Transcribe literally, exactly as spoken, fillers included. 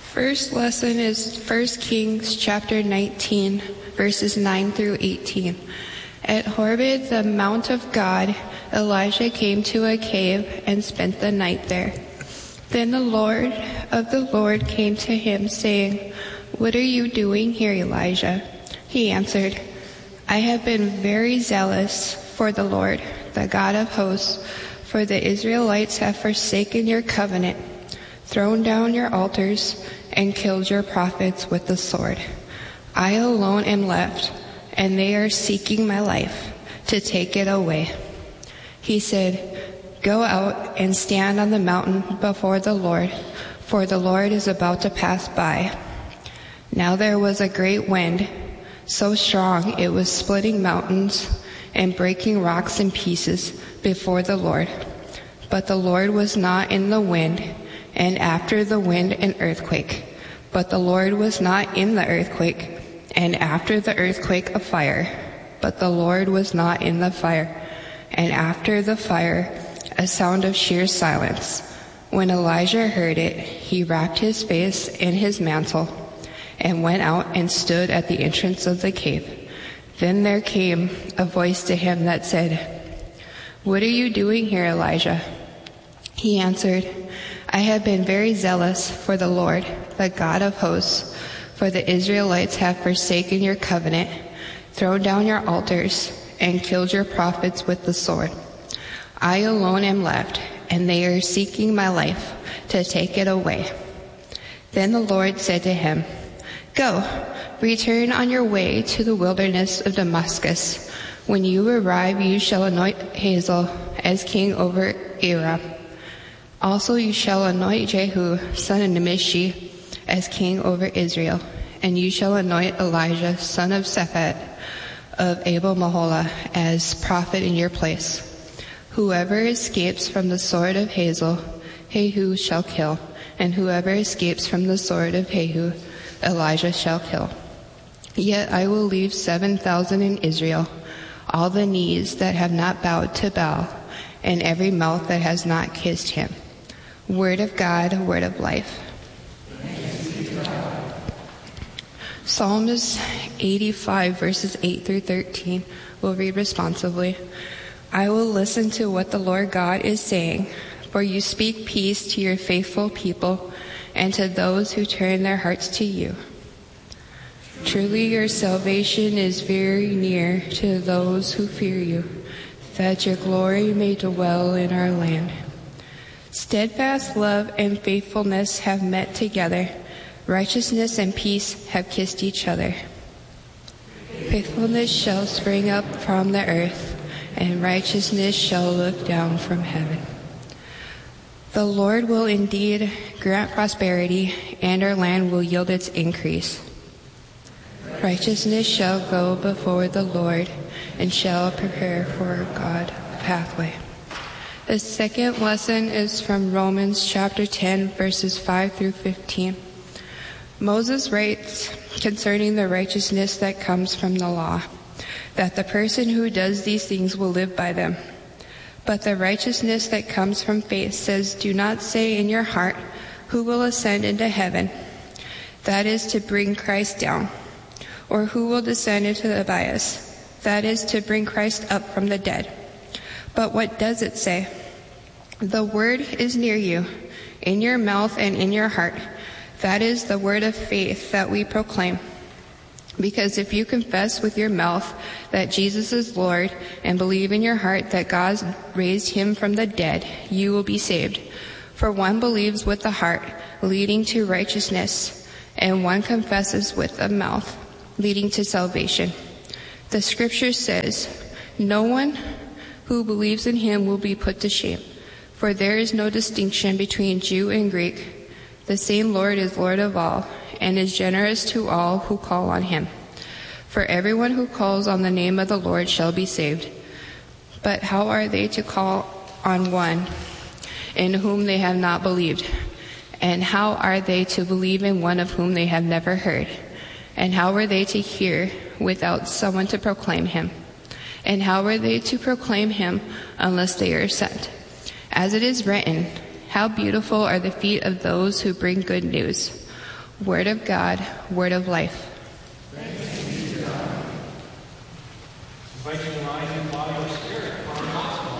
First lesson is First Kings chapter nineteen, verses nine through eighteen. At Horeb, the mount of God, Elijah came to a cave and spent the night there. Then the Lord of the Lord came to him, saying, "What are you doing here, Elijah?" He answered, "I have been very zealous for the Lord, the God of hosts, for the Israelites have forsaken your covenant, thrown down your altars, and killed your prophets with the sword. I alone am left, and they are seeking my life to take it away." He said, "Go out and stand on the mountain before the Lord, for the Lord is about to pass by." Now there was a great wind, so strong it was splitting mountains and breaking rocks in pieces before the Lord. But the Lord was not in the wind, and after the wind an earthquake. But the Lord was not in the earthquake, and after the earthquake a fire. But the Lord was not in the fire, and after the fire a sound of sheer silence. When Elijah heard it, he wrapped his face in his mantle and went out and stood at the entrance of the cave. Then there came a voice to him that said, "What are you doing here, Elijah?" He answered, "I have been very zealous for the Lord, the God of hosts, for the Israelites have forsaken your covenant, thrown down your altars, and killed your prophets with the sword. I alone am left, and they are seeking my life to take it away." Then the Lord said to him, "Go, return on your way to the wilderness of Damascus. When you arrive, you shall anoint Hazael as king over Aram. Also you shall anoint Jehu, son of Nimshi, as king over Israel. And you shall anoint Elijah, son of Shaphat, of Abel-Meholah, as prophet in your place. Whoever escapes from the sword of Hazael, Jehu shall kill, and whoever escapes from the sword of Jehu, Elijah shall kill. Yet I will leave seven thousand in Israel, all the knees that have not bowed to Baal, and every mouth that has not kissed him." Word of God, word of life. Psalms eighty-five, verses eight through thirteen. We'll read responsively. "I will listen to what the Lord God is saying, for you speak peace to your faithful people and to those who turn their hearts to you. Truly your salvation is very near to those who fear you, that your glory may dwell in our land. Steadfast love and faithfulness have met together. Righteousness and peace have kissed each other. Faithfulness shall spring up from the earth, and righteousness shall look down from heaven. The Lord will indeed grant prosperity, and our land will yield its increase. Righteousness shall go before the Lord, and shall prepare for God a pathway." The second lesson is from Romans chapter ten, verses five through fifteen. Moses writes concerning the righteousness that comes from the law, that the person who does these things will live by them. But the righteousness that comes from faith says, "Do not say in your heart, 'Who will ascend into heaven?' That is to bring Christ down. Or who will descend into the abyss? That is to bring Christ up from the dead. But what does it say? The word is near you, in your mouth and in your heart. That is the word of faith that we proclaim. Because if you confess with your mouth that Jesus is Lord and believe in your heart that God raised him from the dead, you will be saved. For one believes with the heart, leading to righteousness, and one confesses with the mouth, leading to salvation. The scripture says, 'No one who believes in him will be put to shame, for there is no distinction between Jew and Greek. The same Lord is Lord of all, and is generous to all who call on him. For everyone who calls on the name of the Lord shall be saved.' But how are they to call on one in whom they have not believed? And how are they to believe in one of whom they have never heard? And how are they to hear without someone to proclaim him? And how are they to proclaim him unless they are sent? As it is written, how beautiful are the feet of those who bring good news. Word of God, word of life. Invite you to rise in body or spirit for our gospel.